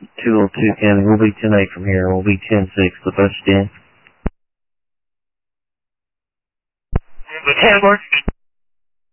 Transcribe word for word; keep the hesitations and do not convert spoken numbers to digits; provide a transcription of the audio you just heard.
two oh two County. We'll be ten eight from here. We'll be ten six. The bus stand. ten